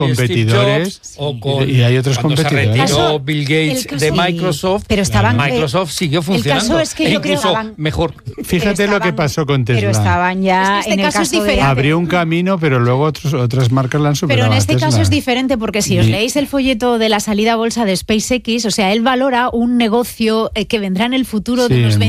competidores y hay otros competidores. Se retiró Bill Gates de Microsoft, pero estaban, Microsoft siguió funcionando. El caso es que yo creo incluso mejor. Fíjate lo que pasó con Tesla. Pero estaban ya es que en el caso de... Abrió un camino, pero luego otras marcas la han superado. Pero en este Tesla. caso es diferente porque si os leéis el folleto de la salida a bolsa de SpaceX, o sea, él valora un negocio que vendrá en el futuro de unos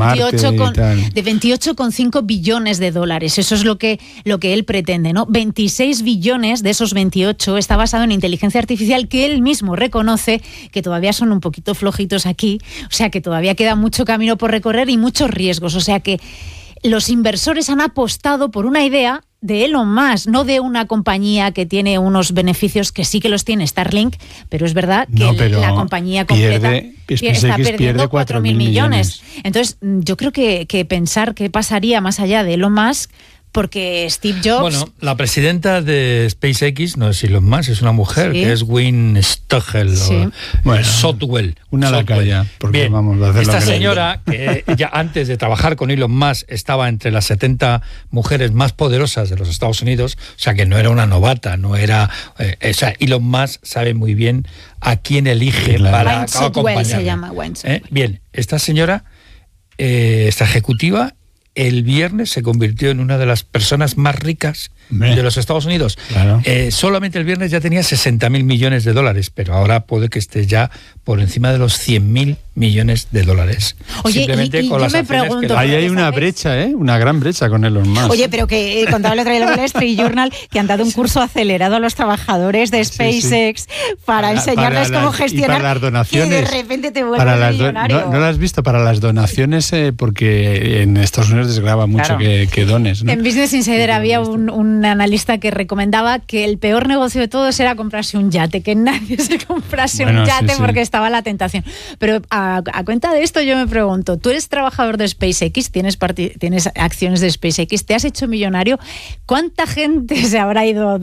28,5 billones de dólares. Eso es lo que él pretende, ¿no? 26 billones de esos 28 está basado en inteligencia artificial, que él mismo reconoce que todavía son un poquito flojitos aquí, o sea que todavía queda mucho camino por recorrer y muchos riesgos, o sea que los inversores han apostado por una idea de Elon Musk, no de una compañía que tiene unos beneficios que sí que los tiene Starlink, pero es verdad que la compañía completa está perdiendo 4.000 millones. Entonces, yo creo que pensar qué pasaría más allá de Elon Musk, porque Steve Jobs... Bueno, la presidenta de SpaceX no es Elon Musk, es una mujer, que es Gwynne Stogel, Shotwell. Una lacaya, porque bien, vamos a hacer esta lo que señora, que ya antes de trabajar con Elon Musk estaba entre las 70 mujeres más poderosas de los Estados Unidos, o sea que no era una novata, no era... o sea, Elon Musk sabe muy bien a quién elige para acompañarle. Se llama Wayne. Bien, esta señora, esta ejecutiva, el viernes se convirtió en una de las personas más ricas de los Estados Unidos. Claro. Solamente el viernes ya tenía 60.000 millones de dólares, pero ahora puede que esté ya por encima de los 100.000 millones de dólares. Oye, simplemente y con yo las me pregunto... Ahí hay una brecha, una gran brecha con Elon Musk. Oye, pero que contaba el otro día en el Wall Street Journal que han dado un curso acelerado a los trabajadores de SpaceX para enseñarles cómo gestionar, para las donaciones, que de repente te vuelves millonario. ¿No lo has visto? Para las donaciones, porque en Estados Unidos desgrava mucho que dones, ¿no? En Business Insider había un analista que recomendaba que el peor negocio de todos era comprarse un yate, que nadie se comprase un yate porque estaba la tentación. Pero a cuenta de esto yo me pregunto, tú eres trabajador de SpaceX, tienes acciones de SpaceX, te has hecho millonario, ¿cuánta gente se habrá ido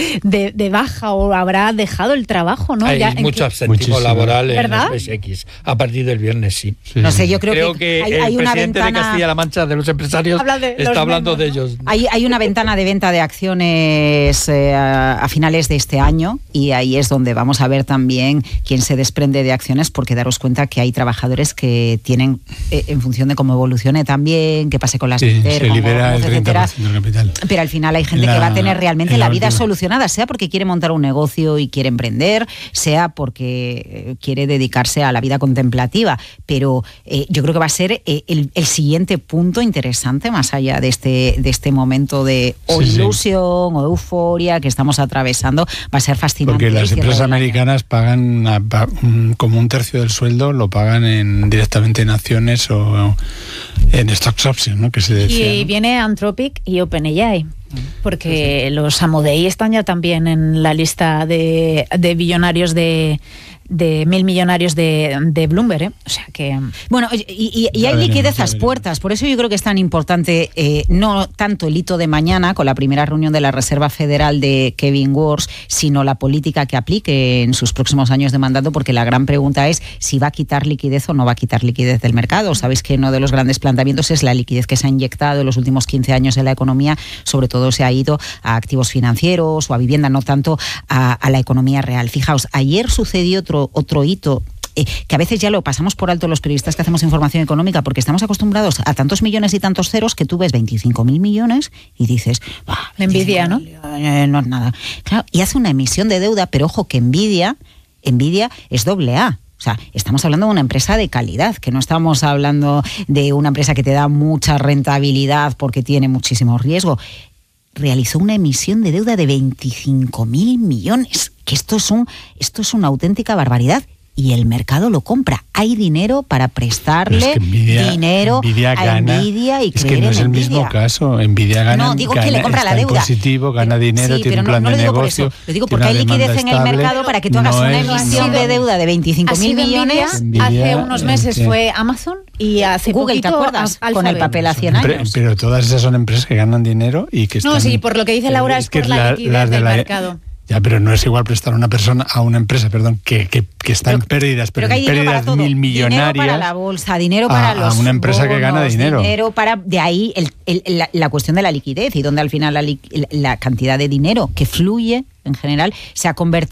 de baja o habrá dejado el trabajo? ¿No? Hay mucho absentismo laboral en SpaceX. A partir del viernes, sí. No sé, yo creo que hay el una presidente ventana... de Castilla-La Mancha, de los empresarios, está hablando de ellos. Hay una ventana de venta de acciones a finales de este año y ahí es donde vamos a ver también quién se desprende de acciones, porque daros cuenta que hay trabajadores que tienen, en función de cómo evolucione también, qué pase con las se libera el 30% del capital. Pero al final hay gente que va a tener realmente la vida solucionada, sea porque quiere montar un negocio y quiere emprender, sea porque quiere dedicarse a la vida contemplativa. Pero yo creo que va a ser el siguiente punto interesante, más allá de este momento de ilusión o euforia que estamos atravesando, va a ser fascinante. Porque las empresas americanas pagan como un tercio del sueldo, lo pagan directamente en acciones o en stocks options, ¿no? Que se decía, y viene Anthropic y OpenAI. Porque los Amodei están ya también en la lista de billonarios de 1.000 millonarios de Bloomberg, o sea que... Bueno, y hay liquidez a las puertas, por eso yo creo que es tan importante no tanto el hito de mañana, con la primera reunión de la Reserva Federal de Kevin Warsh, sino la política que aplique en sus próximos años de mandato, porque la gran pregunta es si va a quitar liquidez o no va a quitar liquidez del mercado. Sabéis que uno de los grandes planteamientos es la liquidez que se ha inyectado en los últimos 15 años en la economía, sobre todo se ha ido a activos financieros o a vivienda, no tanto a la economía real. Fijaos, ayer sucedió otro hito que a veces ya lo pasamos por alto los periodistas que hacemos información económica, porque estamos acostumbrados a tantos millones y tantos ceros que tú ves 25.000 millones y dices, la envidia, ¿no? No es nada. Claro, y hace una emisión de deuda, pero ojo que Nvidia es AA. O sea, estamos hablando de una empresa de calidad, que no estamos hablando de una empresa que te da mucha rentabilidad porque tiene muchísimo riesgo. Realizó una emisión de deuda de 25.000 millones, que esto es una auténtica barbaridad. Y el mercado lo compra. Hay dinero para prestarle dinero a Nvidia y creer en Nvidia. Es que no es el mismo caso. Nvidia gana, no, digo que le compra la deuda. Positivo, gana dinero, tiene un plan de negocio. Por lo digo porque hay liquidez en el mercado para que tú hagas una emisión de deuda de 25.000 millones. Hace unos meses fue Amazon y hace Google, poquito, ¿te acuerdas? Con el papel a 100 años. Pero todas esas son empresas que ganan dinero y que están... No, sí, por lo que dice Laura es por la liquidez del mercado. Ya, pero no es igual prestar a una empresa, que está en pérdidas, pero en pérdidas milmillonarias. Dinero para la bolsa, dinero para los a una empresa bonos, que gana dinero. De ahí la cuestión de la liquidez y donde al final la cantidad de dinero que fluye en general se ha convertido